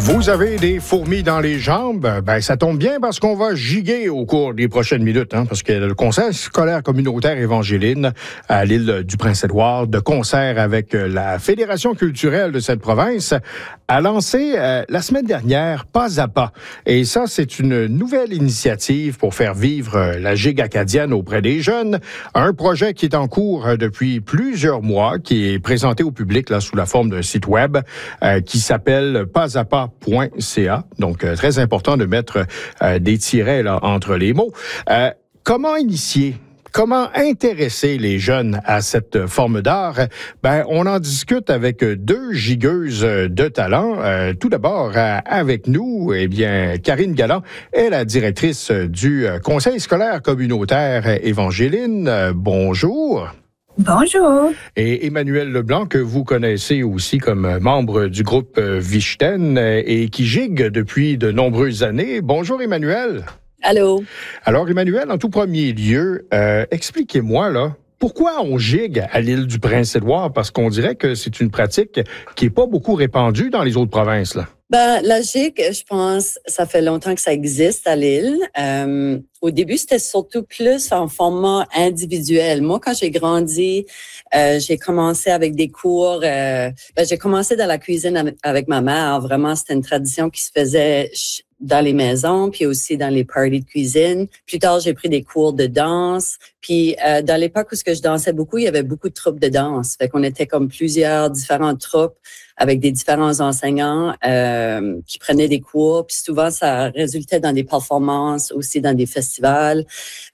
Vous avez des fourmis dans les jambes? Ben, ça tombe bien parce qu'on va giguer au cours des prochaines minutes, parce que le Conseil scolaire communautaire Évangéline à l'île du Prince-Édouard, de concert avec la Fédération culturelle de cette province, a lancé la semaine dernière Pas à pas. Et ça, c'est une nouvelle initiative pour faire vivre la gigue acadienne auprès des jeunes. Un projet qui est en cours depuis plusieurs mois, qui est présenté au public là sous la forme d'un site web qui s'appelle pasapa.ca. Donc, très important de mettre des tirets là, entre les mots. Comment initier? Comment intéresser les jeunes à cette forme d'art? Ben, on en discute avec deux gigueuses de talent. Tout d'abord, avec nous, Karine Galland est la directrice du Conseil scolaire communautaire Évangéline. Bonjour. Bonjour. Et Emmanuel Leblanc, que vous connaissez aussi comme membre du groupe Vichten et qui gigue depuis de nombreuses années. Bonjour Emmanuel. Allô. Alors Emmanuel, en tout premier lieu, expliquez-moi là, pourquoi on gigue à l'île du Prince-Édouard? Parce qu'on dirait que c'est une pratique qui est pas beaucoup répandue dans les autres provinces là. Ben, la gigue, je pense, ça fait longtemps que ça existe à l'île. Au début, c'était surtout plus en format individuel. Moi, quand j'ai grandi, j'ai commencé avec des cours. J'ai commencé dans la cuisine avec ma mère. Vraiment, c'était une tradition qui se faisait dans les maisons, puis aussi dans les parties de cuisine. Plus tard, j'ai pris des cours de danse. Puis, dans l'époque où je dansais beaucoup, il y avait beaucoup de troupes de danse. Fait qu'on était comme plusieurs différentes troupes avec des différents enseignants qui prenaient des cours. Puis souvent, ça résultait dans des performances, aussi dans des festivals.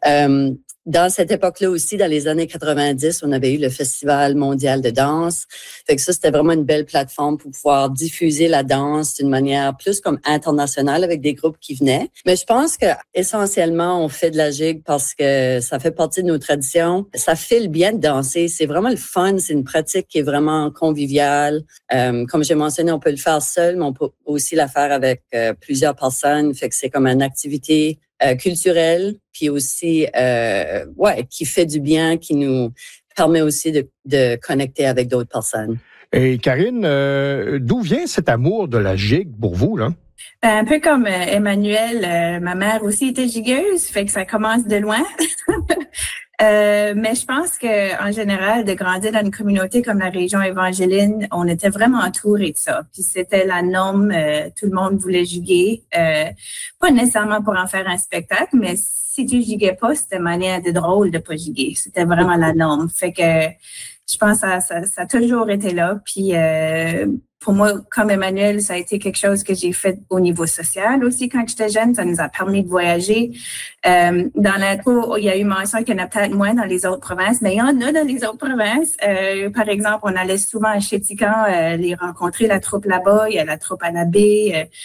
Dans cette époque-là aussi, dans les années 90, on avait eu le Festival mondial de danse. Fait que ça, c'était vraiment une belle plateforme pour pouvoir diffuser la danse d'une manière plus comme internationale avec des groupes qui venaient. Mais je pense que essentiellement, on fait de la gigue parce que ça fait partie de nos traditions. Ça file bien de danser. C'est vraiment le fun. C'est une pratique qui est vraiment conviviale. Comme j'ai mentionné, on peut le faire seul, mais on peut aussi la faire avec plusieurs personnes. Fait que c'est comme une activité culturelle, puis aussi qui fait du bien, qui nous permet aussi de connecter avec d'autres personnes. Et Karine, d'où vient cet amour de la gigue pour vous, là? Un peu comme Emmanuel, ma mère aussi était gigueuse, fait que ça commence de loin. Mais je pense que en général, de grandir dans une communauté comme la région Évangéline, on était vraiment entourés de ça. Puis c'était la norme, tout le monde voulait giguer. Pas nécessairement pour en faire un spectacle, mais si tu giguais pas, c'était une manière de drôle de pas giguer. C'était vraiment la norme. Fait que je pense que ça a toujours été là. Puis pour moi, comme Emmanuel, ça a été quelque chose que j'ai fait au niveau social aussi quand j'étais jeune. Ça nous a permis de voyager. Dans l'intro, il y a eu mention qu'il y en a peut-être moins dans les autres provinces, mais il y en a dans les autres provinces. Par exemple, on allait souvent à Chétican les rencontrer, la troupe là-bas. Il y a la troupe à la baie.